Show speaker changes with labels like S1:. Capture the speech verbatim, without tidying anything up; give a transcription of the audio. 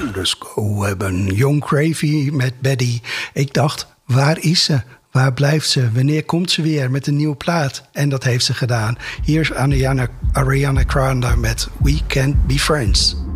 S1: Let's go. We hebben Young Gravy met Betty. Ik dacht, waar is ze? Waar blijft ze? Wanneer komt ze weer met een nieuwe plaat? En dat heeft ze gedaan. Hier is Ariana, Ariana Grande met We Can't Be Friends.